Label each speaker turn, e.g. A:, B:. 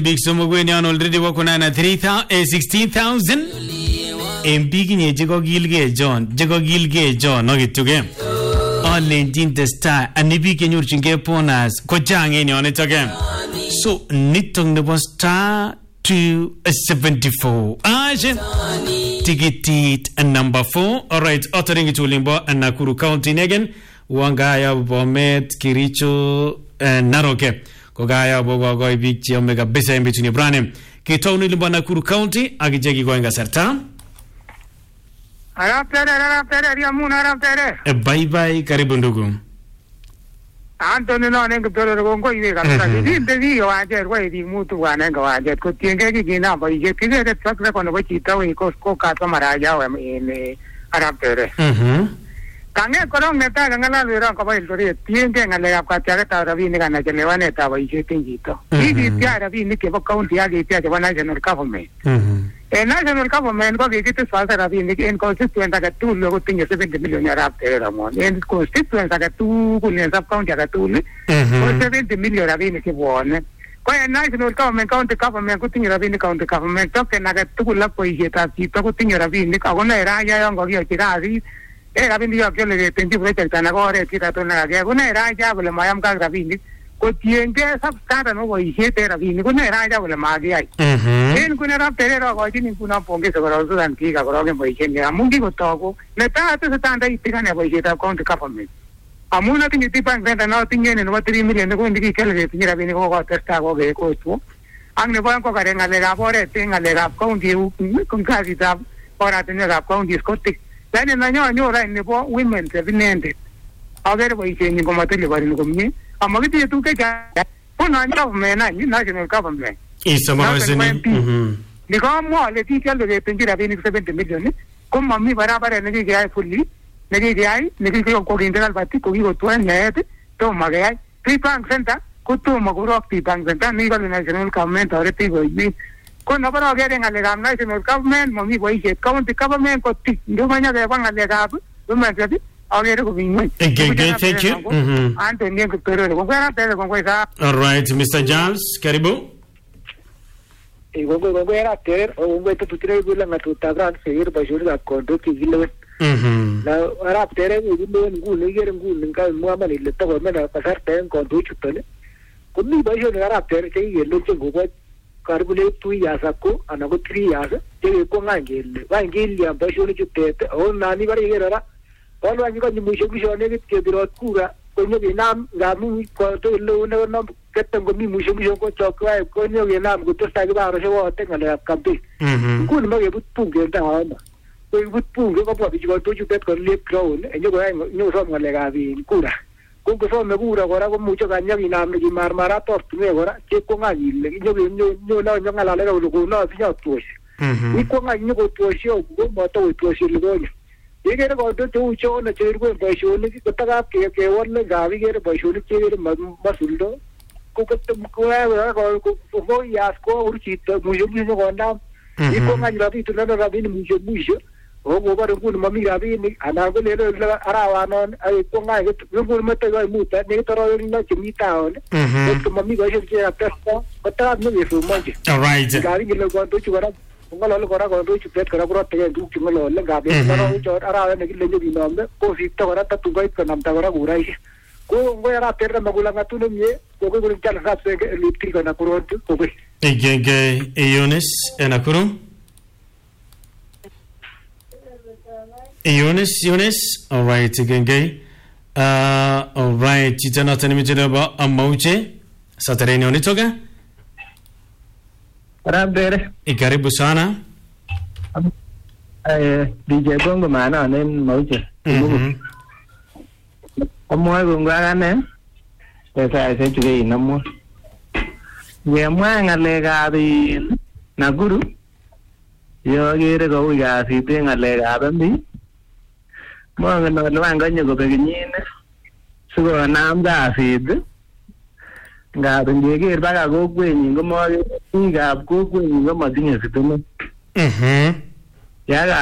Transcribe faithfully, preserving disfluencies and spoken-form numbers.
A: Big Somogwenian already working on a three thousand sixteen thousand. M P Kinye Jago Gilge John, Jago Gilge John, no get to game. Only in the star and Nibi can you get ponas, Kojang in on it again. So Nitung the was star two seventy four. Ajen ticket it and number four. Alright, uttering it to Limbo and Nakuru County again. Wangaya Bomet Kiricho and Naroke. Kogaya Bogo Goy Big Omega Besa in between Branim. Kitoni Limbo Nakuru County, Agijagi going a certain.
B: Arab tere, Arab tere, Yamun Arab tere.
A: A bye bye, Karibundugu.
B: Anthony no neng tere go go ibe ka. Di de di yo aje go di mutu wa neng go aje ko tienge ki gina ba ye kige de tsak re kono ba chita we ko ko ka to mara ja wa in Arab tere.
A: Mhm.
B: Kange korong neta ngala lera ko ba ilori tienge ngale ap ka tare ta ravi ni kana chele wa neta ba ije tinjito. Di di tia ravi ni ke ba county ya ge tia ba national government.
A: Mhm.
B: A national government go get to Swalta Ravi in constituent like a two logo thing seventy million Arab Teramon and constituents like a two million sub county at a two seventy million Ravinic one. Quite a national government county government good thing Ravinic county government talking like a two lapo yeta, talking Ravinic, I want to Raja or Yaki, a Ravinic of Jelly, twenty project and a gore, Tiratona, Guna Raja will Mayam Ravinic. Ko tienge sab start no wo ihe tera vi ni ko na raja wala magi ai en ko na ra tere ro ko tin ko na ponge so ro so dan ki ka ro ke bo ihe ni amungi ko to ko na ta ta ta ta itika ne bo ihe ta ko ka government amuna tin ti pan venta no tin ne no three million ko ndi ki kele ti ra vi ni ko ko testa ko ge ko tu ang ne bo ko ka re ngale ga bore tin ngale ga ko ndi ko ka di ta ora tin ga ko ndi ko ti dan ne na nyo nyo ra ne bo women se vinende avere bo ihe ni ko matele bari ni ko mi Amagiti tu ke ja ona government na national government
A: isa mawazini mhm
B: liko mo le ti kelo de tengira bini seventy million ko mami barabara ne ge ai fully ne ge ai ne ge ko ko internal bati ko go to net to magai three bank center ko to maguro ti bank center ni go national government ore ti go ni ko na bara ge ngale gam national government mami go ise county government ko ti ndo manya de bang ngale gab do ma jadi Okay,
A: thank you. Mm-hmm. All right, Mister James, Karibu. Mm-hmm.
C: Now, Arab Terre is in the Gulu, Gulu, Muhammad, the government of Pasar, Condu Chutone. Could be by your Arab Terre, you look at what carbonate two years ago, another three years, they go Angel, Vangelia, Bashuri Chute, all Nani Varera. All when you got the Mushabisha negative, the Kura, when you Nam, Gamu, Koto, no, get them with me, Mushabisha, Chokra, Konyo, Nam, go to Sagaba, or take a lap campaign. Couldn't make a good punk down. We would pull up what you got to you that could live grown, and you're going to know someone like Avi in Kura. Go from the Gura, whatever much of Anyaminam, the Marmarato, Nevera, Chekonga, you know, young Alala will go north, your push. We come and you go to a show, go motor to a show. You get about the two show on the chair by showing the Tagap, one Gavi get a by showing Masuldo. Cook at the Kura or four years, go, which is the Museum on down. You come and Ravi to another Rabin Musha, over a good Mami Rabin, and I will let Arawan, I come I get the good matter Muta, later on not to meet town. Mami Gaja Testa, but I know if you want it.
A: All right.
C: Gary will go to you. Well, go to get Karabra and do Chimolo, Gabi, or around the Lady number, go sit to wait for Namtavara. Go where after the Magulamatunum, go to tell us a little on a current to go.
A: Again, Eunice and Akuru. Eunice, Eunice, all right, again, gay. Uh, all right, it's not an image about a moche. Saturday, no, it's okay.
D: Arab Tere.
A: Ikaribu sana.
D: D J Bongo mana nên mới chứ. Ông mua gồm qua anh em. Để sai sẽ chụp gì năm mua. Về mua ngặt lệ gà thì Nakuru. Giờ kia đó có gà thì tiền ngặt lệ gà bên đi. Mua cái nó nó ăn cái nhiều cái gì nè. Số nam gà thì đó. Gà bên dưới kia bác gà gốc quê nhìn có mơ. Gà gốc quê nhìn có mơ tiếng gì tụi mình.
A: Mhm.
D: Ya